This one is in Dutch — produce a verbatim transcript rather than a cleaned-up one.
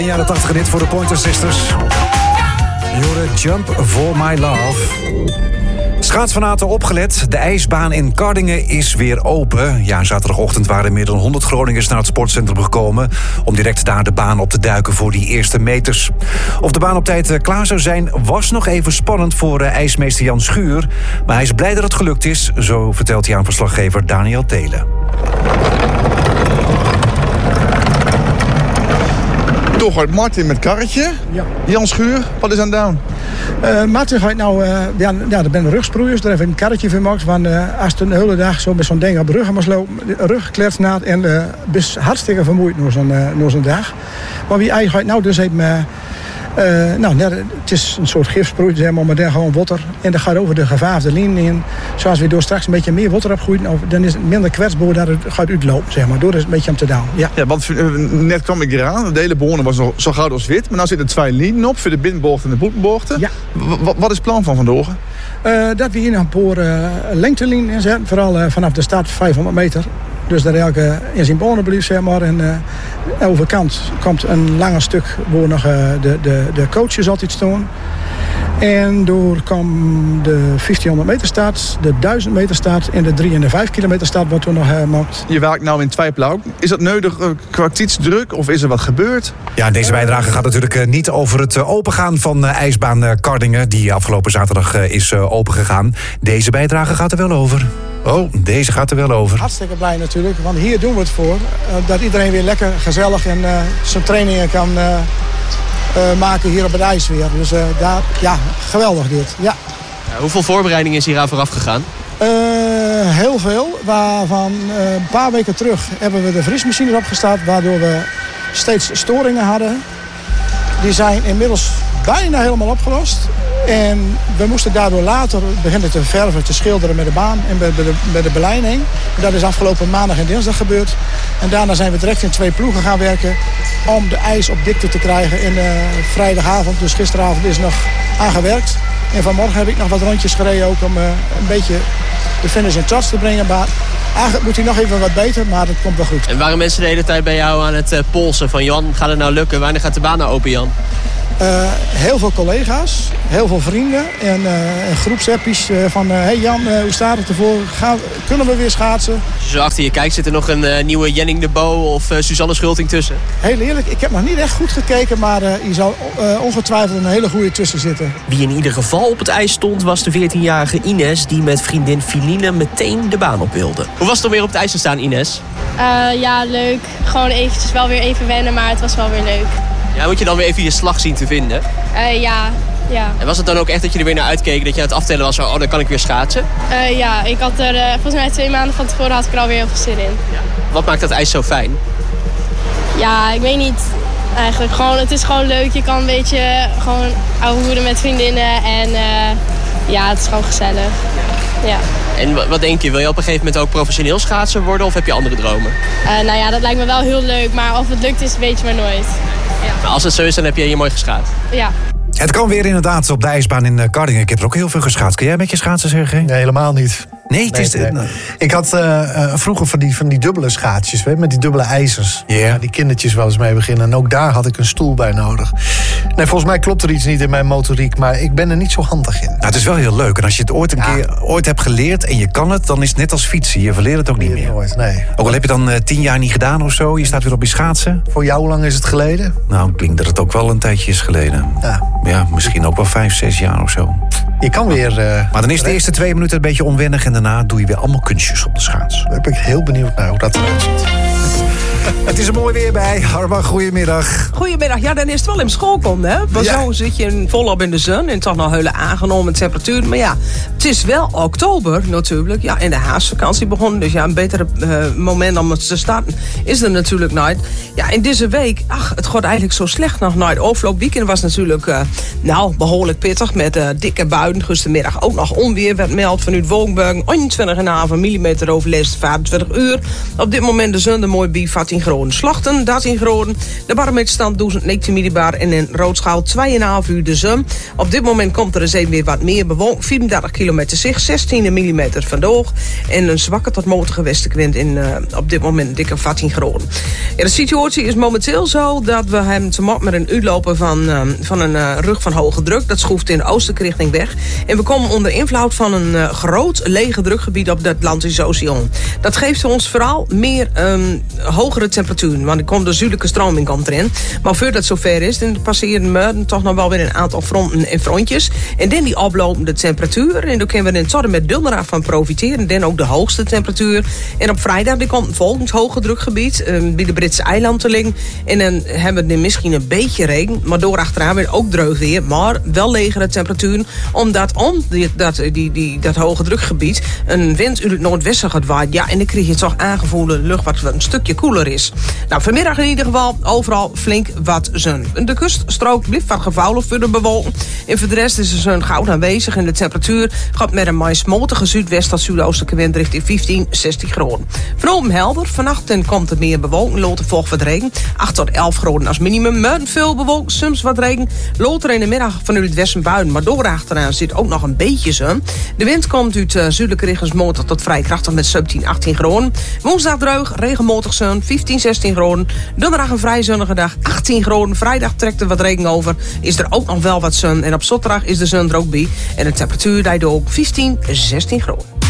In de jaren tachtig dit voor de Pointer Sisters. You're a Jump for My Love. Schaatsfanaten opgelet. De ijsbaan in Kardingen is weer open. Ja, zaterdagochtend waren meer dan honderd Groningers naar het sportcentrum gekomen om direct daar de baan op te duiken voor die eerste meters. Of de baan op tijd klaar zou zijn, was nog even spannend voor ijsmeester Jan Schuur. Maar hij is blij dat het gelukt is, zo vertelt hij aan verslaggever Daniel Telen. Toch uit Martin met karretje. Ja. Jan Schuur, wat is aan down? Uh, Martin gaat nou, uh, ja, ja, er zijn rugsproeiers, daar hebben we een karretje voor gemaakt. Want uh, als het een hele dag zo met zo'n ding op rug moet lopen, rug gekleerd naad en uh, best hartstikke vermoeid door zo'n, uh, zo'n dag. Maar wie eigenlijk nou dus even, uh, uh, nou, net, het is een soort gifsproei, zeg maar, maar daar gewoon water. En dat gaat over de gevaafde lijn in. Zoals we door straks een beetje meer water opgooien, dan is het minder kwetsbaar dat het gaat uitlopen, zeg maar. Door is het een beetje om te down. Ja. Ja, want uh, net kwam ik eraan, de hele behoorn was nog zo goud als wit. Maar nu zitten er twee lijnen op, voor de binnenbocht en de boetenbochten. Ja. W- wat is het plan van vandaag? Uh, dat we hier nog een paar uh, lengtelijnen inzetten. Vooral uh, vanaf de start vijfhonderd meter. Dus dat elke in zijn bonen blijft, zeg maar. En uh, overkant komt een langer stuk waar nog uh, de, de, de coaches altijd staan. En door kwam de vijftienhonderd meter start, de duizend meter start en de drie en de vijf kilometer start wordt toen nog gemaakt. Je werkt nou in twee plauw. Is dat nodig uh, qua druk of is er wat gebeurd? Ja, deze bijdrage gaat natuurlijk uh, niet over het uh, opengaan van uh, ijsbaan uh, Kardingen, die afgelopen zaterdag uh, is uh, opengegaan. Deze bijdrage gaat er wel over. Oh, deze gaat er wel over. Hartstikke blij natuurlijk, want hier doen we het voor. Uh, dat iedereen weer lekker gezellig en uh, zijn trainingen kan uh, uh, maken hier op het ijs weer. Dus uh, daar, ja, geweldig dit. Ja. Ja, hoeveel voorbereiding is hier aan vooraf gegaan? Uh, heel veel. Waarvan uh, een paar weken terug hebben we de vriesmachine opgestart, waardoor we steeds storingen hadden. Die zijn inmiddels bijna helemaal opgelost. En we moesten daardoor later beginnen te verven, te schilderen met de baan en met de, met de beleiding. En dat is afgelopen maandag en dinsdag gebeurd. En daarna zijn we direct in twee ploegen gaan werken om de ijs op dikte te krijgen. En uh, vrijdagavond, dus gisteravond, is nog aangewerkt. En vanmorgen heb ik nog wat rondjes gereden ook om uh, een beetje de finish in touch te brengen. Maar eigenlijk moet hij nog even wat beter, maar dat komt wel goed. En waren mensen de hele tijd bij jou aan het uh, polsen van Jan, gaat het nou lukken? Wanneer gaat de baan nou open, Jan? Uh, heel veel collega's, heel veel vrienden en, uh, en groepsappies uh, van... Uh, hey Jan, uh, hoe staat het ervoor? Gaan, kunnen we weer schaatsen? Als je zo achter je kijkt, zit er nog een uh, nieuwe Jenning de Bo of uh, Suzanne Schulting tussen? Heel eerlijk, ik heb nog niet echt goed gekeken, maar uh, je zal uh, ongetwijfeld een hele goede tussen zitten. Wie in ieder geval op het ijs stond, was de veertienjarige Ines, die met vriendin Filine meteen de baan op wilde. Hoe was het om weer op het ijs te staan, Ines? Uh, ja, leuk. Gewoon eventjes wel weer even wennen, maar het was wel weer leuk. Ja, moet je dan weer even je slag zien te vinden? Uh, ja, ja. En was het dan ook echt dat je er weer naar uitkeek, dat je aan het aftellen was, oh, dan kan ik weer schaatsen? Uh, ja, ik had er uh, volgens mij twee maanden van tevoren had ik er alweer heel veel zin in. Ja. Wat maakt dat ijs zo fijn? Ja, ik weet niet. Eigenlijk gewoon, het is gewoon leuk. Je kan een beetje gewoon ouwe hoeden met vriendinnen en uh, ja, het is gewoon gezellig. Ja. En wat denk je, wil je op een gegeven moment ook professioneel schaatser worden of heb je andere dromen? Uh, nou ja, dat lijkt me wel heel leuk, maar of het lukt is, weet je maar nooit. Ja. Maar als het zo is, dan heb je hier mooi geschaatst. Ja. Het kan weer inderdaad op de ijsbaan in Kardingen. Ik heb er ook heel veel geschaatst. Kun jij met je schaatsen, Sergej? Nee, helemaal niet. Nee, het is... Nee, nee. Ik had uh, uh, vroeger van die, van die dubbele schaatsjes, weet, met die dubbele ijzers. Yeah. Ja, die kindertjes wel eens mee beginnen. En ook daar had ik een stoel bij nodig. Nee, volgens mij klopt er iets niet in mijn motoriek, maar ik ben er niet zo handig in. Nou, het is wel heel leuk. En als je het ooit een ja. keer ooit hebt geleerd en je kan het, dan is het net als fietsen. Je verleert het ook niet meer. Nooit, nee. Ook al heb je dan uh, tien jaar niet gedaan of zo, je staat weer op je schaatsen. Voor jou, hoe lang is het geleden? Nou, ik denk dat het ook wel een tijdje is geleden. Ja, ja misschien ook wel vijf, zes jaar of zo. Je kan weer... Uh, maar dan is de eerste twee minuten een beetje onwennig en daarna doe je weer allemaal kunstjes op de schaats. Daar ben ik heel benieuwd naar hoe dat eruit ziet. Het is er mooi weer bij. Harma, goedemiddag. Goedemiddag. Ja, dan is het wel in school komen, hè? Want ja. Zo zit je volop in de zon en toch nog hele aangenomen temperatuur. Maar ja, het is wel oktober natuurlijk. Ja, en de haastvakantie begonnen. Dus ja, een beter uh, moment om het te starten is er natuurlijk nooit. Ja, in deze week, ach, het gaat eigenlijk zo slecht nog nooit. Afgelopen weekend was natuurlijk, uh, nou, behoorlijk pittig met uh, dikke buien. Gistermiddag ook nog onweer werd meld vanuit Wolkenberg. eenentwintig komma vijf millimeter overlast, vijfentwintig uur. Op dit moment de zon er mooi bij, achttien graden. Slachten, dertien graden. De barometerstand duizend negentien millibar. En in Roodschaal twee komma vijf uur de zon. Op dit moment komt er eens even weer wat meer bewolking. vierendertig kilometer zicht, zestien millimeter vandoor. En een zwakke tot matige westenwind in uh, op dit moment dikke veertien graden. Ja, de situatie is momenteel zo dat we hebben te maken met een uitlopen van, uh, van een uh, rug van hoge druk. Dat schroeft in de oostelijke richting weg. En we komen onder invloed van een uh, groot lege drukgebied op de Atlantische Oceaan. Dat geeft ons vooral meer um, hogere temperaturen. Want er komt de zuidelijke stroming komt erin. Maar voordat het zover is, dan passeren we toch nog wel weer een aantal fronten en frontjes. En dan die oplopende temperatuur. En daar kunnen we dan tot en met donderdag van profiteren. Dan ook de hoogste temperatuur. En op vrijdag dan komt een volgend hoge drukgebied. Um, bij de Britse eilanden te liggen. En dan hebben we dan misschien een beetje regen. Maar door achteraan weer ook dreug weer. Maar wel legere temperaturen. Omdat om die, dat, die, die, dat hoge drukgebied een wind uit het noordwesten gaat waaien. Ja, en dan krijg je toch aangevoelde lucht wat een stukje koeler is. Nou, vanmiddag in ieder geval overal flink wat zon. De kuststrook blijft wat gevouwen voor de bewolking. En voor de rest is de zon goud aanwezig. En de temperatuur gaat met een maismotige zuidwest tot zuidoostelijke wind richting vijftien, zestien graden. Vanavond helder. Vannacht komt er meer bewolking. Later volgt wat regen. acht tot elf graden als minimum. Met veel bewolking, soms wat regen. Later in de middag vanuit het westen buien. Maar door achteraan zit ook nog een beetje zon. De wind komt uit uh, zuidelijke richtings matig tot vrij krachtig met zeventien, achttien graden. Woensdag droog, regenmatig zon, vijftien, zestien graden. Donderdag een vrij zonnige dag, achttien graden. Vrijdag trekt er wat regen over. Is er ook nog wel wat zon. En op zaterdag is de zon er ook bij. En de temperatuur daalt ook vijftien, zestien graden.